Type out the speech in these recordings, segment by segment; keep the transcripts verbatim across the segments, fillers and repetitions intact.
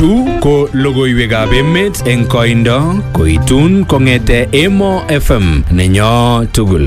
Chu ko logoiwekab emet eng koindo koitun kongete Emo F M nenyo tugul.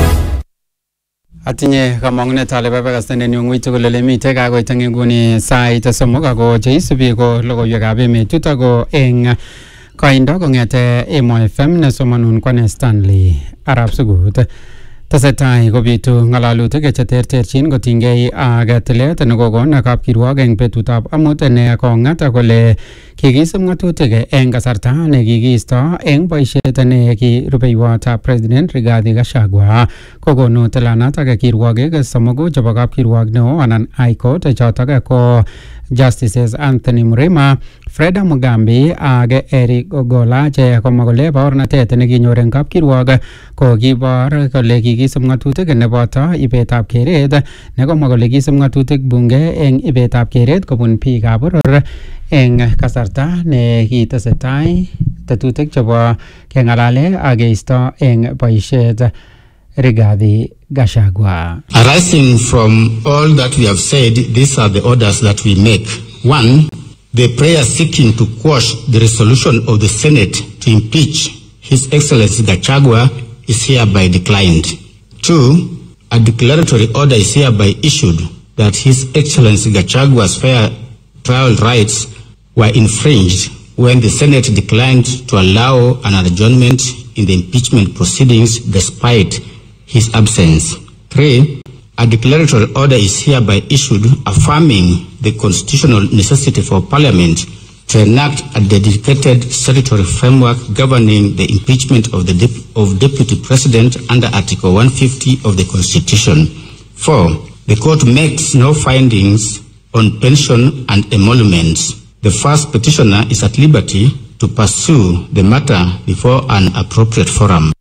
Atinye kamang'unet ale babakasten eng wito kole lemite kakoit eng nguni sait somok ako cheisubi ko logoiwekab emet chuto ko eng koindo kongete Emo F M nesomanun kwane Stanley Arab Sugut. Tesetai kobitu ngalalutik cheterterchin kotinygei ak tilet nekokon kapkirwok eng betutab amut ne kong'at kole kikisub ng'atutik eng kasarta nekikiisto eng boisiet ne ki rubeiwotab President Rigathi Gachagua kokonu tilanatak kirwokik somoku chebo kapkirwok neo anan High Court chotok ko Justices Anthony Mrema, Freda Mugambi ak Eric Ogola che komwa kole baornatet nekinyor eng kapkirwok ko kibor kole kikisub ng'atutik neboto ibetab keret nekomwa kole kisub ng'atutik bunge eng ibetab keret kobun biikab boror eng kasarta ne kitesetai tetutik chebo keng'alale ak keisto eng boisiet Rigathi Gachagua. Arising from all that we have said, these are the orders that we make. One, the prayer seeking to quash the resolution of the Senate to impeach His Excellency Gachagua is hereby declined. Two, a declaratory order is hereby issued that His Excellency Gachagua's fair trial rights were infringed when the Senate declined to allow an adjournment in the impeachment proceedings despite his absence. Three, a declaratory order is hereby issued affirming the constitutional necessity for Parliament to enact a dedicated statutory framework governing the impeachment of the dep- of Deputy President under Article one fifty of the Constitution. Four, the court makes no findings on pension and emoluments. The first petitioner is at liberty to pursue the matter before an appropriate forum.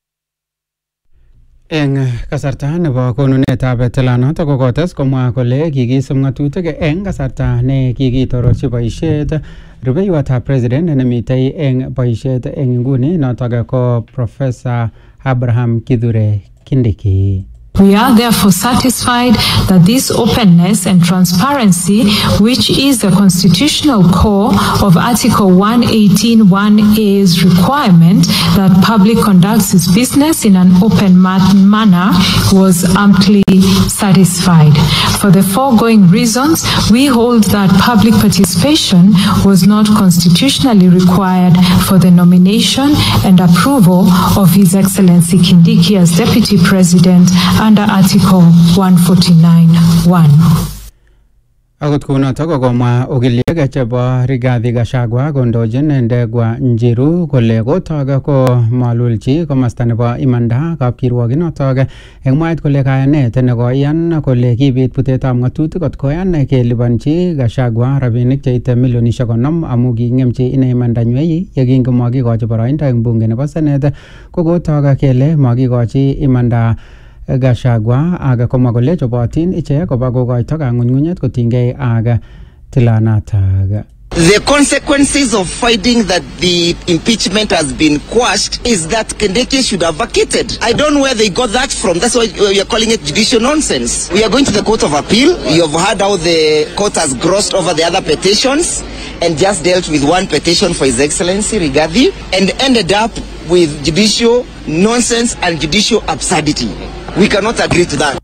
Eng kasarta nebo konunetab tilanoto ko kotes komwa kole kikisub ng'atutik eng kasarta ne kikitororchi boisiet rubeiwotab president nemitei eng boisiet eng nguni notok ko Professor Abraham Kithure Kindiki. We are therefore satisfied that this openness and transparency, which is the constitutional core of Article one eighteen one A's requirement that public conducts its business in an open manner, was amply satisfied. For the foregoing reasons, we hold that public participation was not constitutionally required for the nomination and approval of His Excellency Kindiki as Deputy President under Article one forty-nine one. Akot kunoto kokomwa ogiliek chebo Rigathi Gachagua kondochin Ndegwa Njiru kole kotok ko malulchi komasta nebo imanda kapkirwokinotok eng mwaet kole kayanet nekoiyan kole kibit butetab ng'atutik kot koyan kelibanchi Gachagua rabinik cheite milionishek konom amu king'emchi ine imandanywei yekingo makikochi boroindo eng bunge nebo Senate ko kotok kele makikochi imanda Gachagua aga komwa kole chobotin iche koba kokoito kang'unyng'unyet kotinygei ak tilanatak. The consequences of finding that the impeachment has been quashed is that Kindiki should have vacated. I don't know where they got that from. That's why we are calling it judicial nonsense. We are going to the Court of Appeal. You have heard how the court has grossed over the other petitions and just dealt with one petition for His Excellency Rigathi and ended up with judicial nonsense and judicial absurdity. We cannot agree to that.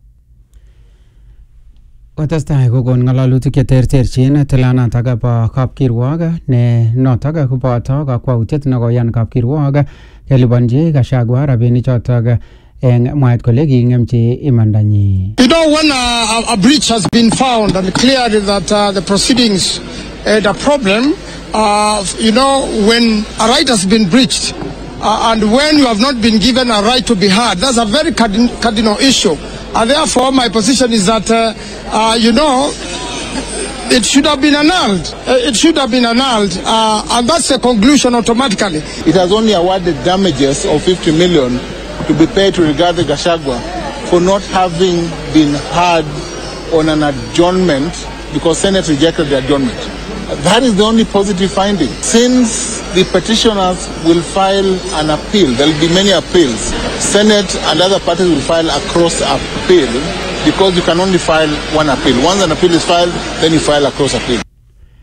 Kotestai kokon ng'alalutik cheterterchin tilanatak bo kapkirwok ne notok koboto kakwautiet nekoyan kapkirwok kelibanchi Gachagua rabinik chotok eng mwaet kole king'emchi imandanyi. You know, when uh, a, a breach has been found and cleared that uh, the proceedings had a problem, uh, you know, when a right has been breached uh, and when you have not been given a right to be heard, that's a very cardin cardinal issue. And therefore, my position is that, uh, uh, you know, it should have been annulled. Uh, it should have been annulled. Uh, and that's a conclusion automatically. It has only awarded damages of fifty million to be paid to Rigathi Gachagua for not having been heard on an adjournment because Senate rejected the adjournment. That is the only positive finding. Since the petitioners will file an appeal, there will be many appeals. Senate and other parties will file a cross appeal because you can only file one appeal. Once an appeal is filed, then you file a cross appeal.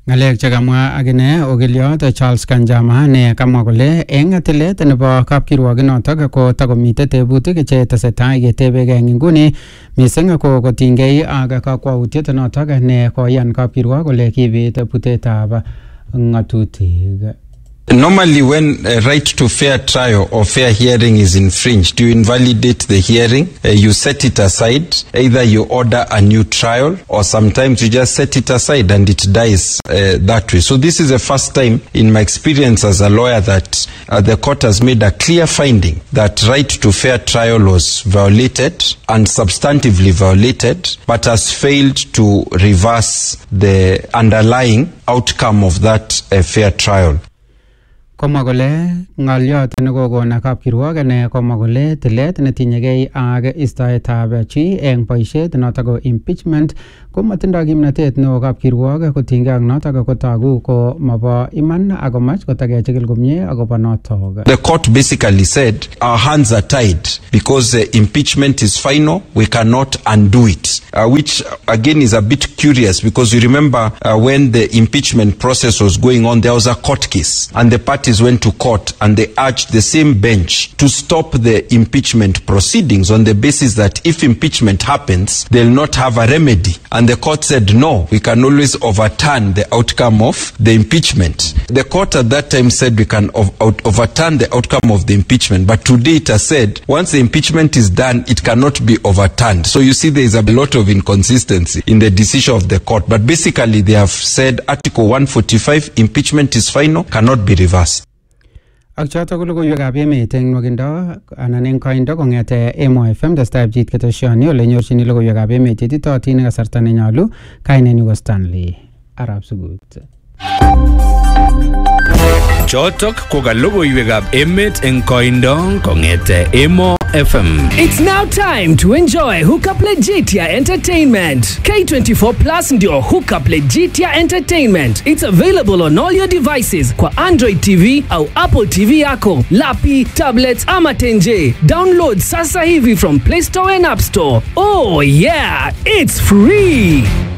Ngalek chakamwa agine ogiliot Charles Kanjama ne kamwa kole eng atilet nebo kapkirwoginotok ko takomite tebutik che tesetai ketebege eng nguni mising ko kotingei ak kakwautiet notok ne koyan kapkirwog kole kibit putetab ngatutik. Normally, when a right to fair trial or fair hearing is infringed, you invalidate the hearing, uh, you set it aside, either you order a new trial or sometimes you just set it aside and it dies uh, that way. So this is the first time in my experience as a lawyer that uh, the court has made a clear finding that right to fair trial was violated and substantively violated, but has failed to reverse the underlying outcome of that uh, fair trial. Koma kole ngaliot ne kokon kapkirwog ne koma kole tilet ne tinyegei ak istoetab chi eng boisiet notok ko impeachment ko matindoi kimnatet neo kapkirwog kotinygei ak notok kotagu ko mabo iman akomach kotakechikil komie akobo notok. The court basically said our hands are tied because the impeachment is final, we cannot undo it, uh, which again is a bit curious because you remember uh, when the impeachment process was going on, there was a court case and the parties went to court and they urged the same bench to stop the impeachment proceedings on the basis that if impeachment happens, they'll not have a remedy. And the court said, no, we can always overturn the outcome of the impeachment. The court at that time said we can ov overturn the outcome of the impeachment, but today it has said once the impeachment is done, it cannot be overturned. So you see there is a lot of inconsistency in the decision of the court. But basically they have said Article one forty-five, impeachment is final, cannot be reversed. Ak chotok ko logoiwekab emet eng nwakindo anan eng koindo kong'ete Emo F M testai pchit keteshoni ole nyorchini logoiwekab emet chetitotin eng kasarta nenyolu. Kainenyu ko Stanley Arab Sugut. Chotok ko ka logoiwekab emet eng koindo kong'ete Emo F M. It's now time to enjoy Hookup Legitia Entertainment. K twenty-four Plus ndio Hookup Legitia Entertainment. It's available on all your devices kwa Android T V au Apple T V yako, lapi, tablets ama tenje. Download sasa hivi from Play Store and App Store. Oh yeah, it's free.